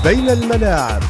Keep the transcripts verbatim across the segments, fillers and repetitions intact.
بين الملاعب.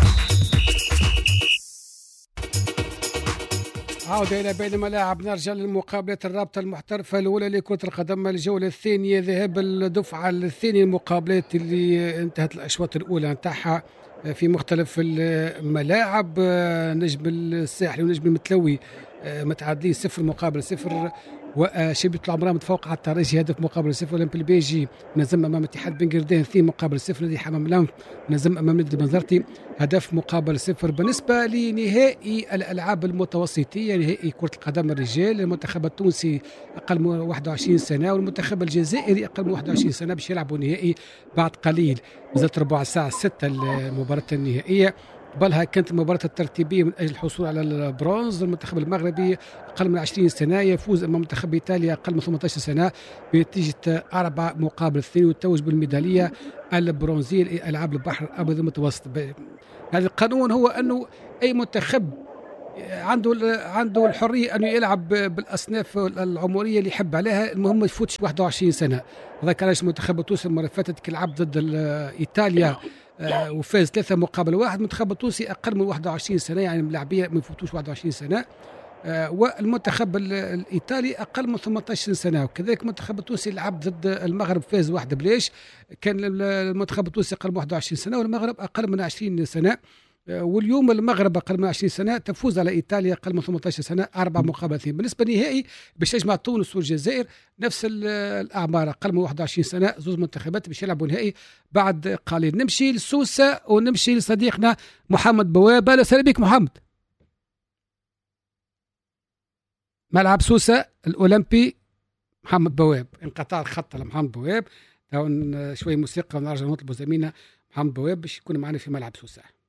عودة إلى بين الملاعب، نرجع للمقابلات الرابطة المحترفة الأولى لكرة القدم، الجولة الثانية، ذهاب الدفعة الثانية، المقابلات اللي انتهت الأشواط الأولى نتاعها في مختلف الملاعب. نجم الساحلي ونجم المتلوي متعادلين صفر مقابل صفر، وشبيبة العمراء متفوق على الترجي هدف مقابل صفر. اولمبي البيجي منظم امام اتحاد بن قردان اثنين مقابل صفر. نادي حمام الانف منظم امام نادي بنزرتي هدف مقابل صفر. بالنسبه لنهائي الالعاب المتوسطيه، نهائي كره القدم الرجال، المنتخب التونسي اقل من واحد وعشرين سنه والمنتخب الجزائري اقل من واحد وعشرين سنه باش يلعبوا نهائي بعد قليل. مازالت ربع الساعه ستة المباراه النهائيه. قبلها كانت المباراة الترتيبية من أجل الحصول على البرونز. المنتخب المغربي أقل من عشرين سنة يفوز أمام منتخب إيطاليا أقل من ثمانية عشر سنة بنتيجة أربعة مقابل اثنين، ويتوج بالميدالية البرونزية لألعاب البحر الأبيض المتوسط. هذا القانون هو أنه أي منتخب عنده عنده الحرية أنه يلعب بالأصناف العمرية اللي يحب عليها، المهم ما يفوتش واحد وعشرين سنة. هذا كان المنتخب التونسي المرة فاتت كيلعب ضد إيطاليا آه وفاز ثلاثة مقابل واحد. المنتخب التونسي أقل من واحد وعشرين سنة، يعني اللاعبية ما يفوتوش واحد وعشرين سنة. آه والمنتخب الإيطالي أقل من ثمانية عشر سنة. وكذلك المنتخب التونسي لعب ضد المغرب فاز واحد بلاش. كان المنتخب التونسي أقل من واحد وعشرين سنة والمغرب أقل من عشرين سنة. واليوم المغرب أقل من عشرين سنة تفوز على إيطاليا أقل من ثمانية عشر سنة أربعة مقابل اثنين. بالنسبة للنهائي باش يجمع تونس والجزائر نفس الأعمار أقل من واحد وعشرين سنة، زوج منتخبات باش يلعبوا نهائي بعد قليل. نمشي لسوسة ونمشي لصديقنا محمد بواب. أهلا وسهلا بك محمد. ملعب سوسة الأولمبي، محمد بواب. انقطاع الخط لمحمد بواب، شوي موسيقى ونرجع نطلب زميلنا محمد بواب باش يكون معنا في ملعب سوسة.